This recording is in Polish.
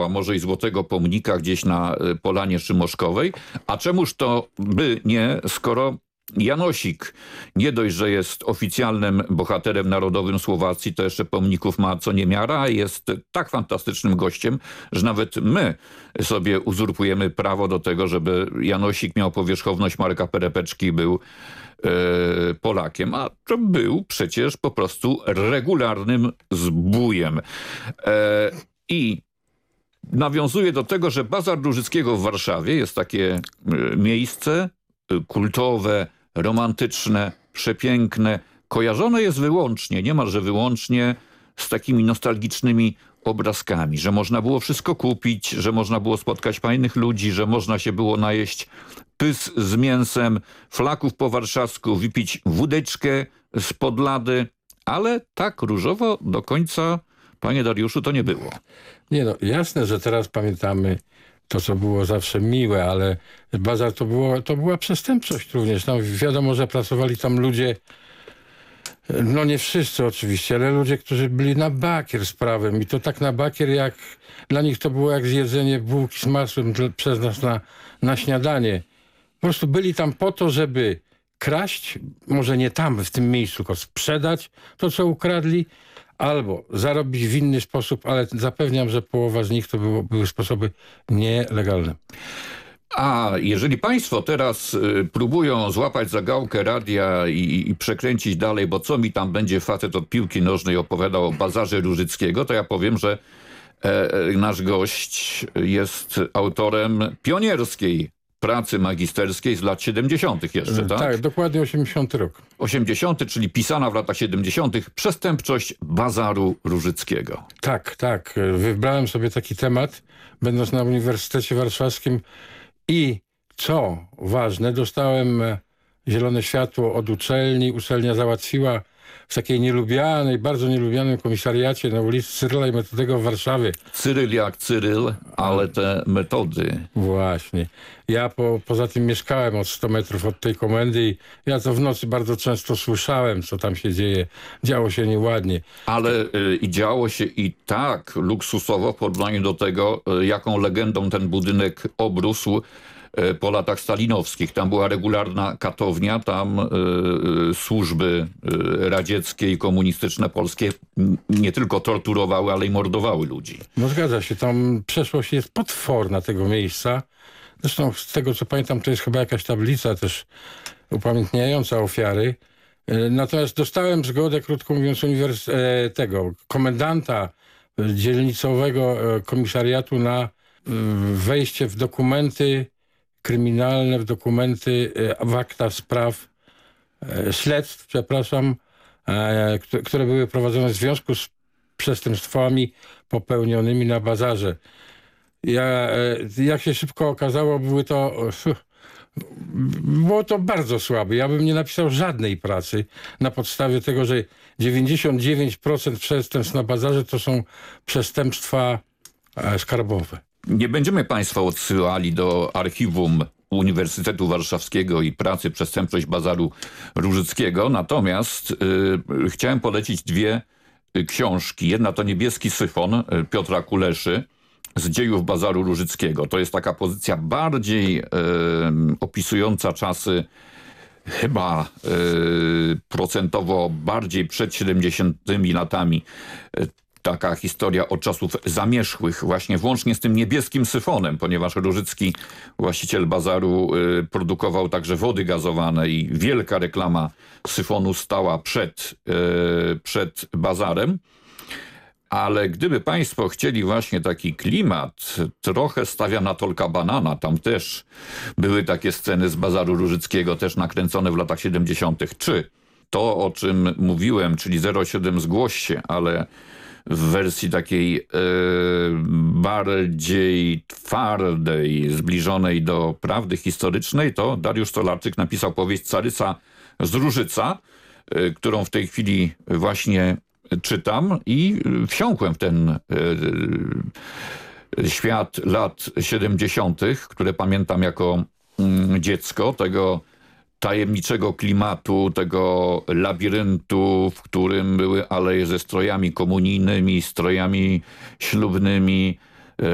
a może i złotego pomnika gdzieś na Polanie Szymoszkowej. A czemuż to by nie, skoro Janosik nie dość, że jest oficjalnym bohaterem narodowym Słowacji, to jeszcze pomników ma co niemiara, a jest tak fantastycznym gościem, że nawet my sobie uzurpujemy prawo do tego, żeby Janosik miał powierzchowność Marka Perepeczki, był Polakiem, a to był przecież po prostu regularnym zbójem. I nawiązuje do tego, że Bazar Różyckiego w Warszawie jest takie miejsce kultowe, romantyczne, przepiękne, kojarzone jest wyłącznie, niemalże wyłącznie z takimi nostalgicznymi obrazkami, że można było wszystko kupić, że można było spotkać fajnych ludzi, że można się było najeść pys z mięsem, flaków po warszawsku, wypić wódeczkę z podlady, ale tak różowo do końca, panie Dariuszu, to nie było. Nie no, jasne, że teraz pamiętamy to, co było zawsze miłe, ale bazar to była przestępczość również. Tam wiadomo, że pracowali tam ludzie, no nie wszyscy oczywiście, ale ludzie, którzy byli na bakier z prawem. I to tak na bakier, jak dla nich to było jak zjedzenie bułki z masłem przez nas na śniadanie. Po prostu byli tam po to, żeby kraść, może nie tam, w tym miejscu, tylko sprzedać to, co ukradli, albo zarobić w inny sposób, ale zapewniam, że połowa z nich to były sposoby nielegalne. A jeżeli państwo teraz próbują złapać za gałkę radia i przekręcić dalej, bo co mi tam będzie facet od piłki nożnej opowiadał o Bazarze Różyckiego, to ja powiem, że nasz gość jest autorem pionierskiej pracy magisterskiej z lat 70. jeszcze, tak? Tak, dokładnie 80 rok. 80., czyli pisana w latach 70. Przestępczość Bazaru Różyckiego. Tak, tak. Wybrałem sobie taki temat, będąc na Uniwersytecie Warszawskim i co ważne, dostałem zielone światło od uczelni. Uczelnia załatwiła w takiej nielubianej, bardzo nielubianym komisariacie na ulicy Cyryla i Metodego w Warszawie. Cyryl jak Cyryl, ale te metody. Właśnie. Ja poza tym mieszkałem od 100 metrów od tej komendy i ja to w nocy bardzo często słyszałem, co tam się dzieje. Działo się nieładnie. Ale i działo się i tak luksusowo w porównaniu do tego, jaką legendą ten budynek obrósł po latach stalinowskich. Tam była regularna katownia, tam służby radzieckie i komunistyczne polskie nie tylko torturowały, ale i mordowały ludzi. No zgadza się, tam przeszłość jest potworna tego miejsca. Zresztą z tego, co pamiętam, to jest chyba jakaś tablica też upamiętniająca ofiary. Natomiast dostałem zgodę, krótko mówiąc, komendanta dzielnicowego komisariatu na wejście w dokumenty kryminalne, w akta spraw, śledztw, które były prowadzone w związku z przestępstwami popełnionymi na bazarze. Jak się szybko okazało, było to bardzo słabe. Ja bym nie napisał żadnej pracy na podstawie tego, że 99% przestępstw na bazarze to są przestępstwa skarbowe. Nie będziemy państwa odsyłali do archiwum Uniwersytetu Warszawskiego i pracy Przestępczość Bazaru Różyckiego, natomiast chciałem polecić dwie książki. Jedna to Niebieski syfon Piotra Kuleszy z dziejów Bazaru Różyckiego. To jest taka pozycja bardziej opisująca czasy chyba procentowo bardziej przed 70 latami. Taka historia od czasów zamierzchłych, właśnie włącznie z tym niebieskim syfonem, ponieważ Różycki, właściciel bazaru, produkował także wody gazowane i wielka reklama syfonu stała przed bazarem. Ale gdyby państwo chcieli właśnie taki klimat, trochę stawiam na Tolka Banana, tam też były takie sceny z Bazaru Różyckiego, też nakręcone w latach 70. Czy to, o czym mówiłem, czyli 07 zgłoś się, ale w wersji takiej bardziej twardej, zbliżonej do prawdy historycznej, to Dariusz Stolarczyk napisał powieść Caryca z Różyca, którą w tej chwili właśnie czytam i wsiąkłem w ten świat lat 70., które pamiętam jako dziecko, tego tajemniczego klimatu, tego labiryntu, w którym były aleje ze strojami komunijnymi, strojami ślubnymi,